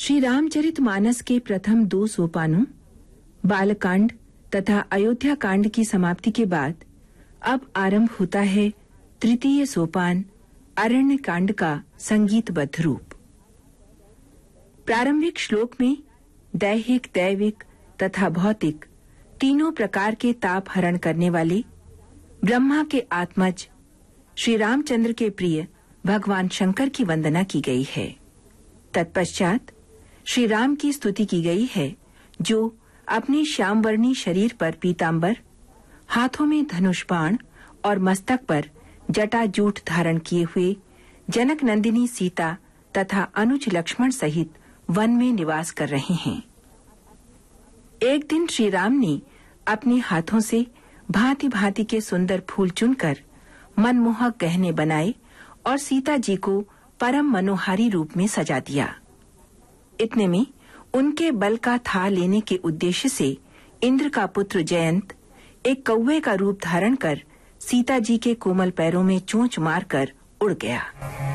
श्री रामचरितमानस के प्रथम 2 सोपानों बालकांड तथा अयोध्या कांड की समाप्ति के बाद अब आरंभ होता है तृतीय सोपान अरण्य कांड का संगीतबद्ध रूप। प्रारंभिक श्लोक में दैहिक, दैविक तथा भौतिक तीनों प्रकार के ताप हरण करने वाले ब्रह्मा के आत्मज श्री रामचंद्र के प्रिय भगवान शंकर की वंदना की गई है। तत्पश्चात श्री राम की स्तुति की गई है जो अपने श्यामवर्णी शरीर पर पीतांबर, हाथों में धनुष बाण और मस्तक पर जटाजूट धारण किए हुए जनक नंदिनी सीता तथा अनुज लक्ष्मण सहित वन में निवास कर रहे हैं। एक दिन श्री राम ने अपने हाथों से भांति भांति के सुंदर फूल चुनकर मनमोहक गहने बनाए और सीता जी को परम मनोहारी रूप में सजा दिया। इतने में उनके बल का था लेने के उद्देश्य से इंद्र का पुत्र जयंत एक कौवे का रूप धारण कर सीता जी के कोमल पैरों में चोंच मारकर उड़ गया।